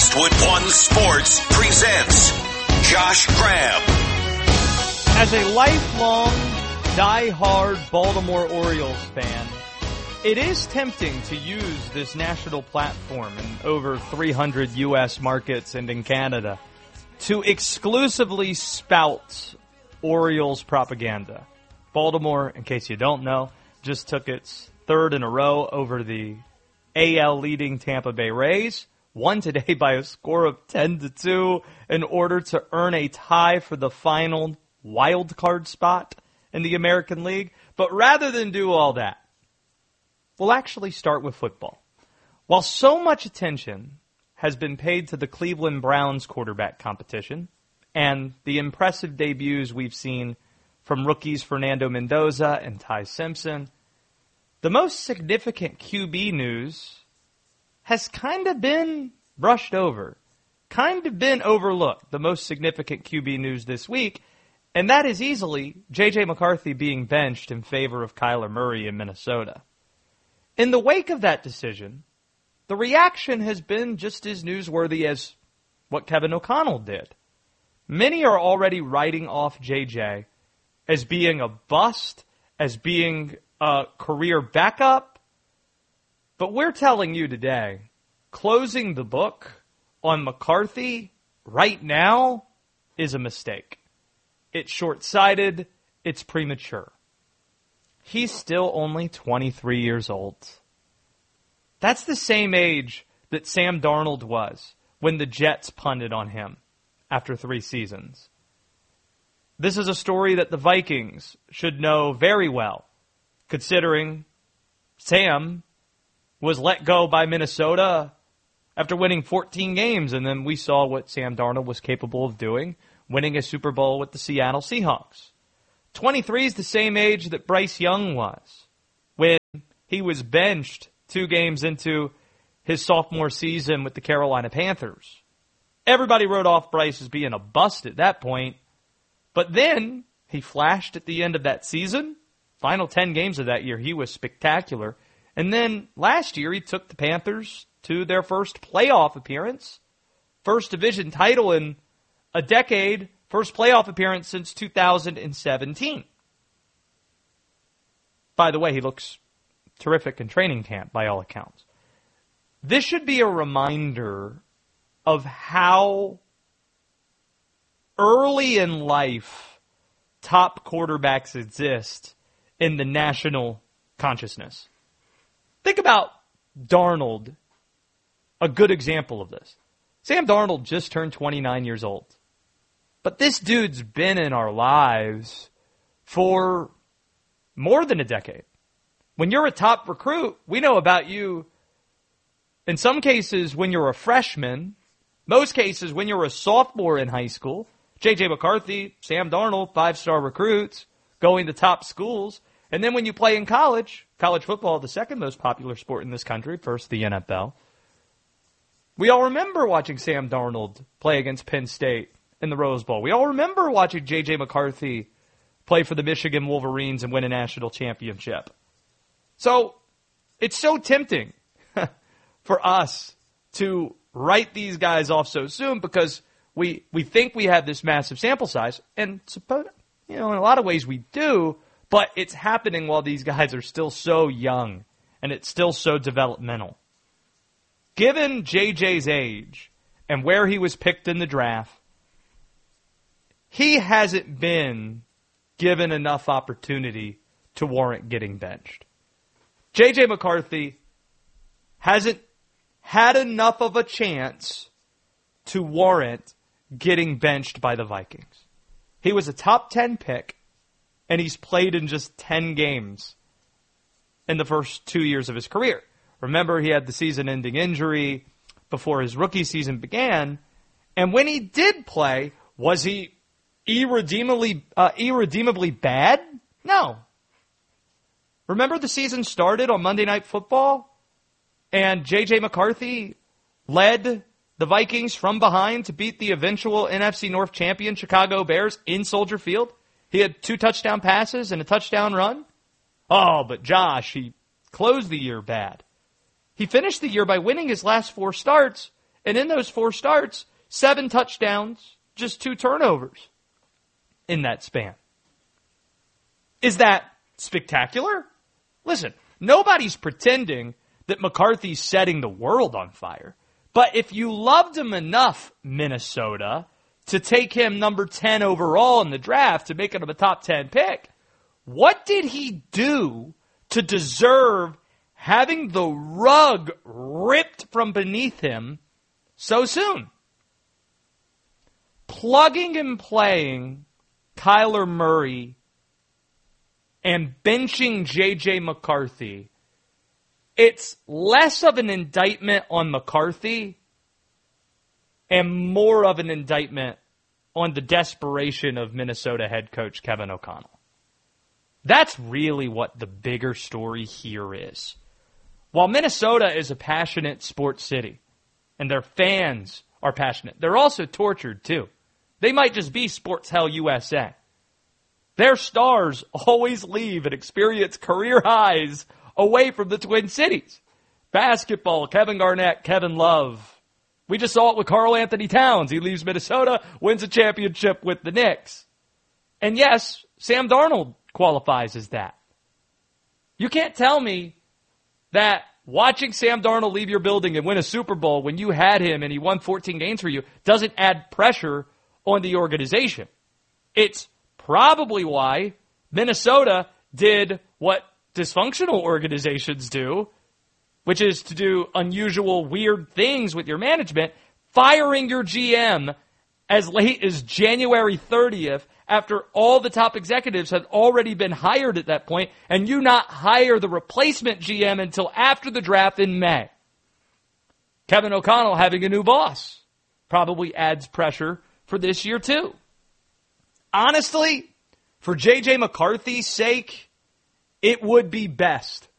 Westwood One Sports presents Josh Graham. As a lifelong, die-hard Baltimore Orioles fan, it is tempting to use this national platform in over 300 U.S. markets and in Canada to exclusively spout Orioles propaganda. Baltimore, in case you don't know, just took its third in a row over the AL leading Tampa Bay Rays, won today by a score of 10-2 in order to earn a tie for the final wild card spot in the American League. But rather than do all that, we'll actually start with football. While so much attention has been paid to the Cleveland Browns quarterback competition and the impressive debuts we've seen from rookies Fernando Mendoza and Ty Simpson, the most significant QB news has kind of been brushed over, kind of been overlooked, the most significant QB news this week, and that is easily J.J. McCarthy being benched in favor of Kyler Murray in Minnesota. In the wake of that decision, the reaction has been just as newsworthy as what Kevin O'Connell did. Many are already writing off J.J. as being a bust, as being a career backup. But we're telling you today, closing the book on McCarthy right now is a mistake. It's short-sighted. It's premature. He's still only 23 years old. That's the same age that Sam Darnold was when the Jets punted on him after 3 seasons. This is a story that the Vikings should know very well, considering Sam was let go by Minnesota after winning 14 games, and then we saw what Sam Darnold was capable of doing, winning a Super Bowl with the Seattle Seahawks. 23 is the same age that Bryce Young was when he was benched 2 games into his sophomore season with the Carolina Panthers. Everybody wrote off Bryce as being a bust at that point, but then he flashed at the end of that season. Final 10 games of that year, he was spectacular. And then last year, he took the Panthers to their first playoff appearance, first division title in a decade, first playoff appearance since 2017. By the way, he looks terrific in training camp by all accounts. This should be a reminder of how early in life top quarterbacks exist in the national consciousness. Think about Darnold, a good example of this. Sam Darnold just turned 29 years old. But this dude's been in our lives for more than a decade. When you're a top recruit, we know about you in some cases when you're a freshman, most cases when you're a sophomore in high school. J.J. McCarthy, Sam Darnold, 5-star recruits, going to top schools. And then when you play in college football, the second most popular sport in this country, first the NFL. We all remember watching Sam Darnold play against Penn State in the Rose Bowl. We all remember watching J.J. McCarthy play for the Michigan Wolverines and win a national championship. So it's so tempting for us to write these guys off so soon because we think we have this massive sample size, and in a lot of ways we do, but it's happening while these guys are still so young and it's still so developmental. Given JJ's age and where he was picked in the draft, he hasn't been given enough opportunity to warrant getting benched. J.J. McCarthy hasn't had enough of a chance to warrant getting benched by the Vikings. He was a top 10 pick, and he's played in just 10 games in the first 2 years of his career. Remember, he had the season-ending injury before his rookie season began, and when he did play, was he irredeemably bad? No. Remember the season started on Monday Night Football, and J.J. McCarthy led the Vikings from behind to beat the eventual NFC North champion Chicago Bears in Soldier Field. He had 2 touchdown passes and a touchdown run. Oh, but Josh, he closed the year bad. He finished the year by winning his last 4 starts And in those 4 starts, 7 touchdowns, just 2 turnovers in that span. Is that spectacular? Listen, nobody's pretending that McCarthy's setting the world on fire. But if you loved him enough, Minnesota, to take him number 10 overall in the draft, to make him a top 10 pick, what did he do to deserve having the rug ripped from beneath him so soon? Plugging and playing Kyler Murray and benching J.J. McCarthy, it's less of an indictment on McCarthy and more of an indictment on the desperation of Minnesota head coach Kevin O'Connell. That's really what the bigger story here is. While Minnesota is a passionate sports city, and their fans are passionate, they're also tortured too. They might just be Sports Hell USA. Their stars always leave and experience career highs away from the Twin Cities. Basketball, Kevin Garnett, Kevin Love. We just saw it with Karl Anthony Towns. He leaves Minnesota, wins a championship with the Knicks. And yes, Sam Darnold qualifies as that. You can't tell me that watching Sam Darnold leave your building and win a Super Bowl when you had him and he won 14 games for you doesn't add pressure on the organization. It's probably why Minnesota did what dysfunctional organizations do, which is to do unusual, weird things with your management, firing your GM as late as January 30th after all the top executives had already been hired at that point, and you not hire the replacement GM until after the draft in May. Kevin O'Connell having a new boss probably adds pressure for this year too. Honestly, for J.J. McCarthy's sake, it would be best